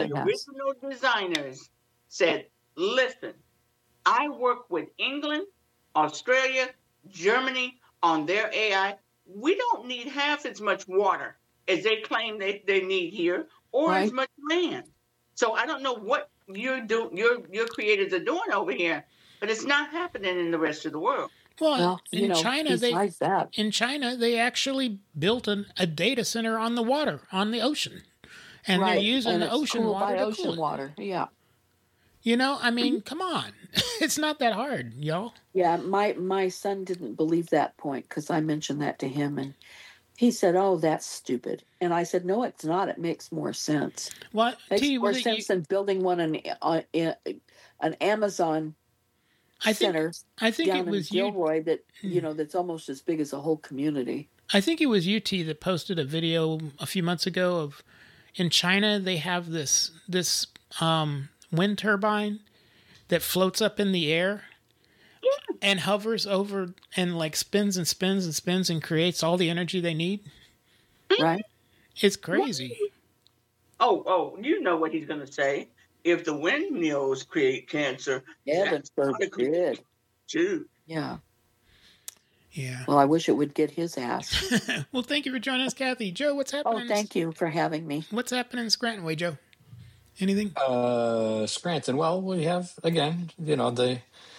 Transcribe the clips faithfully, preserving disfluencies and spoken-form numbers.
the original designers said, listen, I work with England, Australia, Germany on their A I. We don't need half as much water as they claim they, they need here, or Right. as much land. So I don't know what you're do, your your creators are doing over here, but it's not happening in the rest of the world. Well, Well, you in know, China, they besides that, in China they actually built an, a data center on the water, on the ocean, and right. they're using and the it's ocean cooled water by to ocean cool it. water. Yeah. You know, I mean, come on, it's not that hard, y'all. Yeah, my my son didn't believe that point because I mentioned that to him, and he said, "Oh, that's stupid." And I said, "No, it's not. It makes more sense. What? Makes T, more was it sense you, than building one in, uh, in an Amazon I think center I think down it in was you. Gilroy that you know that's almost as big as a whole community." I think it was U T that posted a video a few months ago of in China they have this this um, wind turbine that floats up in the air Yeah. and hovers over and like spins and spins and spins and creates all the energy they need. Right? It's crazy. Oh, oh, you know what he's going to say. If the windmills create cancer, Evansburg that's gotta did. too. Yeah. Yeah. Well, I wish it would get his ass. Well, thank you for joining us, Kathy. Joe, what's happening? Oh, thank you for having me. What's happening in Scranton Way, Joe? Anything? Uh, Scranton. Well, we have again, you know, the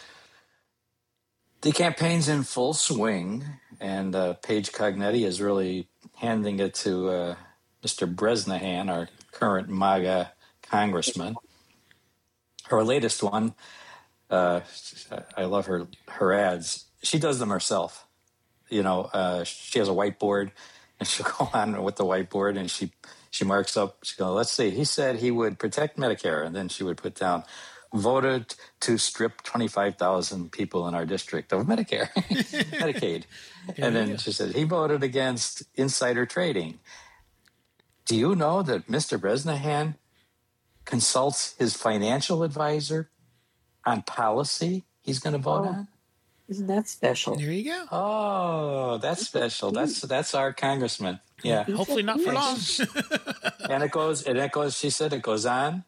the campaign's in full swing, and uh, Paige Cognetti is really handing it to uh, Mister Bresnahan, our current MAGA congressman. Her latest one, uh, I love her her ads. She does them herself. You know, uh, she has a whiteboard, and she'll go on with the whiteboard, and she she marks up. She goes, "Let's see. He said he would protect Medicare," and then she would put down, "Voted to strip twenty-five thousand people in our district of Medicare, Medicaid," and then she said he voted against insider trading. Do you know that Mister Bresnahan consults his financial advisor on policy he's going to vote Oh. on? Isn't that special? There you go. Oh, that's special. That's that's our congressman. Yeah. Hopefully not for long. And it goes, and it goes, she said it goes on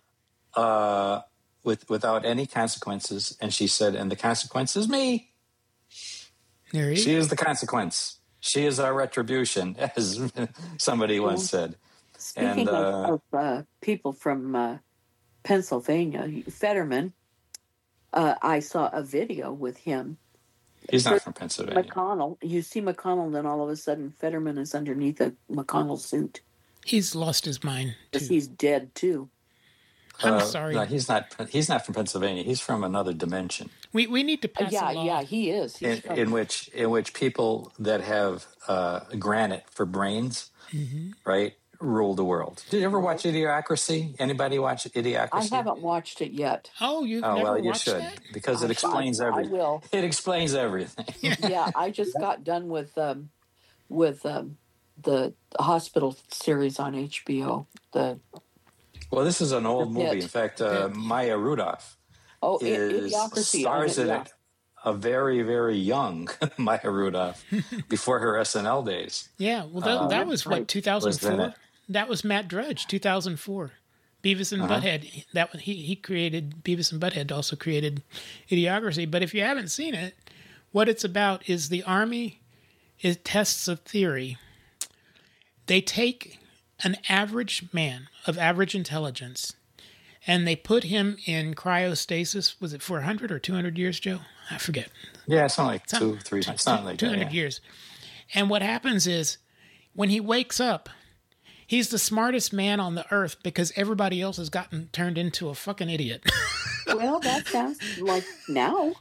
uh, with without any consequences. And she said, and the consequence is me. There you She go. is the consequence. She is our retribution, as somebody once said. Speaking And, uh, of, of uh, people from uh, Pennsylvania, Fetterman, uh, I saw a video with him. He's not from Pennsylvania. McConnell. You see McConnell, and then all of a sudden Fetterman is underneath a McConnell suit He's lost his mind because too. he's dead too. I'm Uh, sorry. No, he's not. He's not from Pennsylvania. He's from another dimension. We we need to Uh, pass yeah, a law. yeah, he is. He's in, from- in which in which people that have uh, granite for brains, Mm-hmm. right, rule the world. Did you ever watch Idiocracy? Anybody watch I Idiocracy? haven't watched it yet. Oh, you've Oh never well, you watched should that? because I- it explains I- I everything. will. It explains everything. Yeah, I just got done with um, with um, the hospital series on H B O. The Well, this is an old The movie. Pit. In fact, uh, Maya Rudolph oh, I- is Idiocracy. I stars know, in yeah. it. A very very young Maya Rudolph before her S N L days. Yeah, well, that, Uh, that was what right. two thousand Was in four. it. That was Matt Drudge, two thousand four. Beavis and Uh-huh. Butthead. That was- he he created Beavis and Butthead. Also created Idiocracy. But if you haven't seen it, what it's about is the Army. It tests a theory. They take an average man of average intelligence, and they put him in cryostasis. Was it for one hundred or two hundred years, Joe? I forget. Yeah, something like Some- two, three, something like two that. hundred Yeah. years. And what happens is, when he wakes up, he's the smartest man on the earth because everybody else has gotten turned into a fucking idiot. Well, that sounds like now.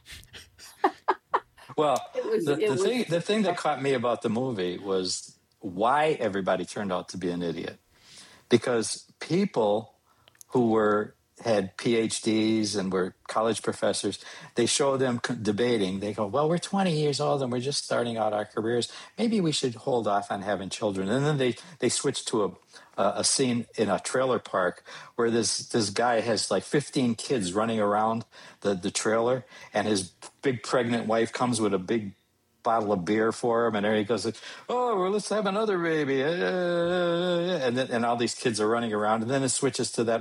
Well, It was- the, it the was- thing the thing that caught me about the movie was why everybody turned out to be an idiot. Because people who were had P H Ds and were college professors, they show them c- debating. They go, well, we're twenty years old and we're just starting out our careers. Maybe we should hold off on having children. And then they, they switch to a, a, a scene in a trailer park where this, this guy has like fifteen kids running around the, the trailer, and his big pregnant wife comes with a big bottle of beer for him, and there he goes, oh, well, let's have another baby. Uh, and then, and all these kids are running around, and then it switches to that